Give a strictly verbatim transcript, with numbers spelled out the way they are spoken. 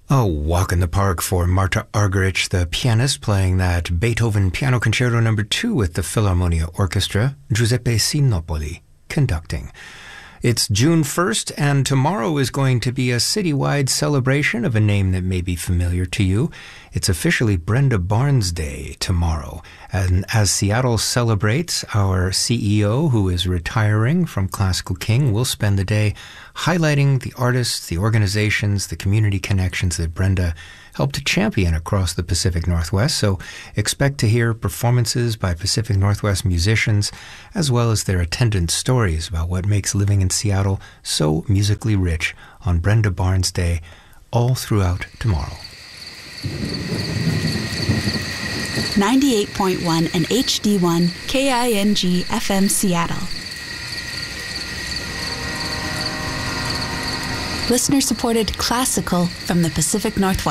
A Walk in the Park for Marta Argerich, the pianist, playing that Beethoven Piano Concerto number two with the Philharmonia Orchestra, Giuseppe Sinopoli conducting. It's June first, and tomorrow is going to be a citywide celebration of a name that may be familiar to you. It's officially Brenda Barnes Day tomorrow. And as Seattle celebrates, our C E O, who is retiring from Classical King, will spend the day highlighting the artists, the organizations, the community connections that Brenda helped to champion across the Pacific Northwest. So expect to hear performances by Pacific Northwest musicians, as well as their attendant stories about what makes living in Seattle so musically rich on Brenda Barnes Day all throughout tomorrow. ninety-eight point one and H D one K I N G F M Seattle. Listener-supported classical from the Pacific Northwest.